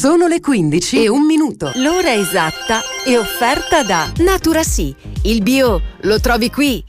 Sono le 15:01. L'ora esatta è offerta da Natura Sì. Il bio lo trovi qui.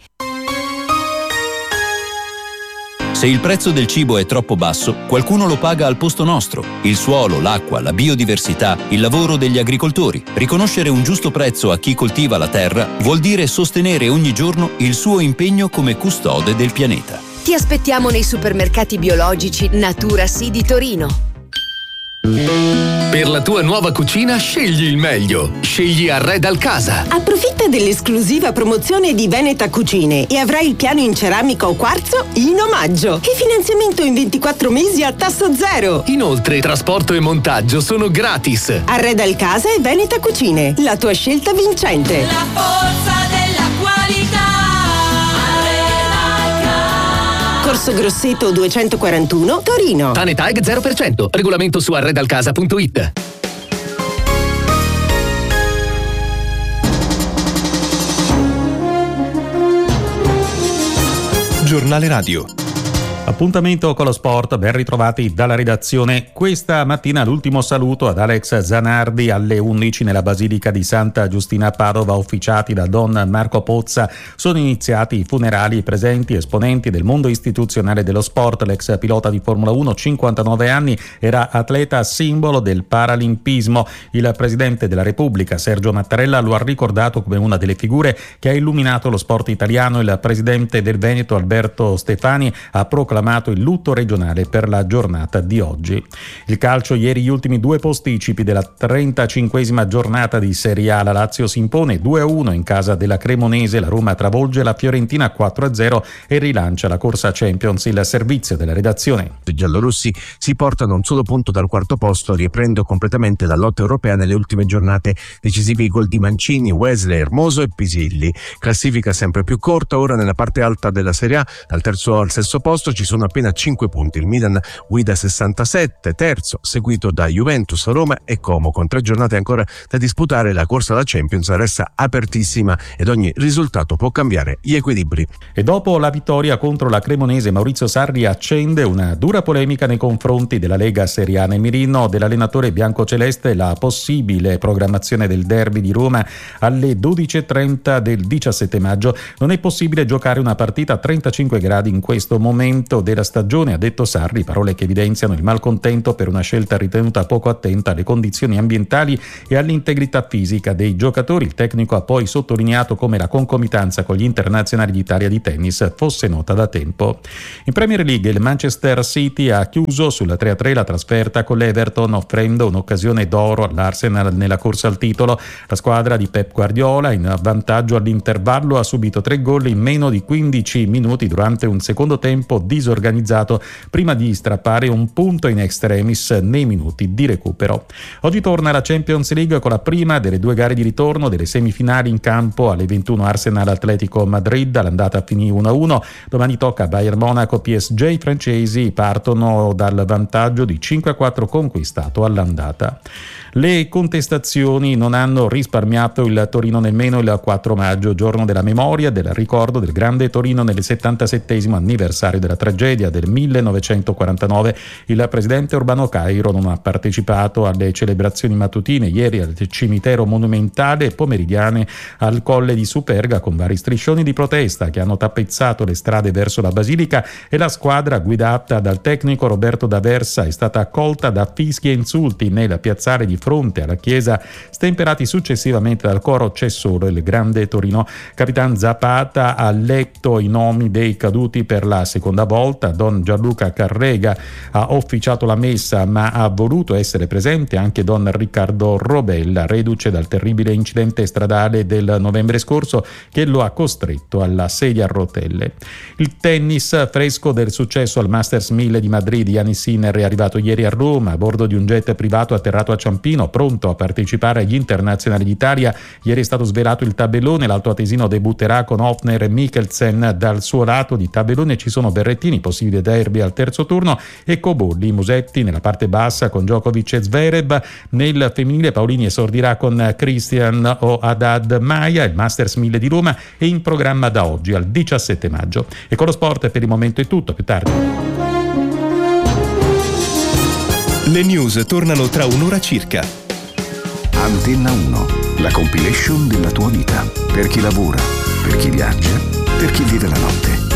Se il prezzo del cibo è troppo basso, qualcuno lo paga al posto nostro. Il suolo, l'acqua, la biodiversità, il lavoro degli agricoltori. Riconoscere un giusto prezzo a chi coltiva la terra vuol dire sostenere ogni giorno il suo impegno come custode del pianeta. Ti aspettiamo nei supermercati biologici Natura Sì di Torino. Per la tua nuova cucina scegli il meglio. Scegli Arredal Casa. Approfitta dell'esclusiva promozione di Veneta Cucine e avrai il piano in ceramica o quarzo in omaggio e finanziamento in 24 mesi a tasso zero. Inoltre trasporto e montaggio sono gratis. Arredal Casa e Veneta Cucine, la tua scelta vincente. La forza della qualità. Corso Grosseto 241, Torino. Tanetag 0%. Regolamento su arredalcasa.it. Giornale Radio. Appuntamento con lo sport, ben ritrovati dalla redazione. Questa mattina l'ultimo saluto ad Alex Zanardi alle 11 nella Basilica di Santa Giustina a Padova, officiati da Don Marco Pozza. Sono iniziati i funerali, presenti esponenti del mondo istituzionale dello sport. L'ex pilota di Formula 1, 59 anni, era atleta simbolo del paralimpismo. Il Presidente della Repubblica, Sergio Mattarella, lo ha ricordato come una delle figure che ha illuminato lo sport italiano. Il Presidente del Veneto, Alberto Stefani, ha proclamato il lutto regionale per la giornata di oggi. Il calcio, ieri gli ultimi due posticipi della 35esima giornata di Serie A. La Lazio si impone 2-1 in casa della Cremonese, la Roma travolge la Fiorentina 4-0 e rilancia la corsa Champions. Il servizio della redazione. I giallorossi si portano un solo punto dal quarto posto, riprendendo completamente la lotta europea nelle ultime giornate. Decisivi i gol di Mancini, Wesley, Hermoso e Pisilli. Classifica sempre più corta, ora nella parte alta della Serie A, dal terzo al sesto posto ci sono appena 5 punti. Il Milan guida 67, terzo, seguito da Juventus, Roma e Como. Con 3 giornate ancora da disputare, la corsa alla Champions resta apertissima ed ogni risultato può cambiare gli equilibri. E dopo la vittoria contro la Cremonese, Maurizio Sarri accende una dura polemica nei confronti della Lega Serie A. Nel mirino dell'allenatore biancoceleste la possibile programmazione del derby di Roma alle 12:30 del 17 maggio. Non è possibile giocare una partita a 35 gradi in questo momento della stagione, ha detto Sarri, parole che evidenziano il malcontento per una scelta ritenuta poco attenta alle condizioni ambientali e all'integrità fisica dei giocatori. Il tecnico ha poi sottolineato come la concomitanza con gli internazionali d'Italia di tennis fosse nota da tempo. In Premier League il Manchester City ha chiuso sulla 3-3 la trasferta con l'Everton, offrendo un'occasione d'oro all'Arsenal nella corsa al titolo. La squadra di Pep Guardiola, in vantaggio all'intervallo, ha subito 3 gol in meno di 15 minuti durante un secondo tempo disorganizzato, prima di strappare un punto in extremis nei minuti di recupero. Oggi torna la Champions League con la prima delle 2 gare di ritorno delle semifinali. In campo alle 21 Arsenal Atletico Madrid, all'andata finì 1-1. Domani tocca Bayern Monaco PSG. I francesi partono dal vantaggio di 5-4 conquistato all'andata. Le contestazioni non hanno risparmiato il Torino nemmeno il 4 maggio, giorno della memoria, del ricordo del grande Torino nel 77° anniversario della tragedia del 1949. Il presidente Urbano Cairo non ha partecipato alle celebrazioni mattutine ieri al cimitero monumentale e pomeridiane al Colle di Superga, con vari striscioni di protesta che hanno tappezzato le strade verso la basilica, e la squadra guidata dal tecnico Roberto D'Aversa è stata accolta da fischi e insulti nel piazzale di fronte alla chiesa, stemperati successivamente dal coro C'è solo il grande Torino. Capitan Zapata ha letto i nomi dei caduti per la seconda volta. Don Gianluca Carrega ha officiato la messa, ma ha voluto essere presente anche Don Riccardo Robella, reduce dal terribile incidente stradale del novembre scorso che lo ha costretto alla sedia a rotelle. Il tennis, fresco del successo al Masters 1000 di Madrid, Yannick Sinner è arrivato ieri a Roma a bordo di un jet privato atterrato a Ciampino, pronto a partecipare agli internazionali d'Italia. Ieri è stato svelato il tabellone, l'altoatesino debutterà con Hofner e Mikkelsen. Dal suo lato di tabellone ci sono Berrettini, possibile derby al terzo turno, e Cobolli, Musetti nella parte bassa con Djokovic e Zverev. Nel femminile Paolini esordirà con Christian o Haddad Maia. Il Masters 1000 di Roma è in programma da oggi al 17 maggio. E con lo sport per il momento è tutto, più tardi. Le news tornano tra un'ora circa. Antenna 1, la compilation della tua vita. Per chi lavora, per chi viaggia, per chi vive la notte.